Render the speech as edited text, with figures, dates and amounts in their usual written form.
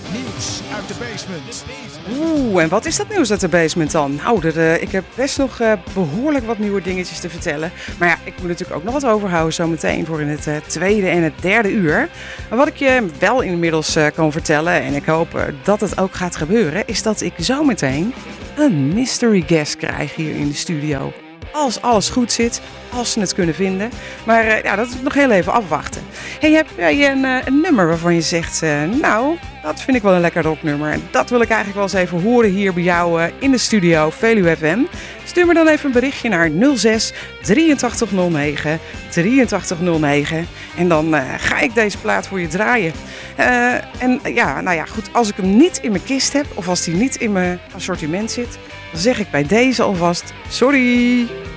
Nieuws uit de basement. En wat is dat nieuws uit de basement dan? Nou, ik heb best nog behoorlijk wat nieuwe dingetjes te vertellen. Maar ja, ik moet natuurlijk ook nog wat overhouden zometeen voor in het tweede en het derde uur. Maar wat ik je wel inmiddels kan vertellen, en ik hoop dat het ook gaat gebeuren, is dat ik zometeen een mystery guest krijg hier in de studio. Als alles goed zit, als ze het kunnen vinden. Maar ja, dat is nog heel even afwachten. Hey, heb jij een nummer waarvan je zegt, nou, dat vind ik wel een lekker rocknummer. En dat wil ik eigenlijk wel eens even horen hier bij jou in de studio, Veluwe FM. Stuur me dan even een berichtje naar 06 8309 8309. En dan ga ik deze plaat voor je draaien. En ja, nou ja, goed, als ik hem niet in mijn kist heb, of als die niet in mijn assortiment zit, dan zeg ik bij deze alvast, sorry.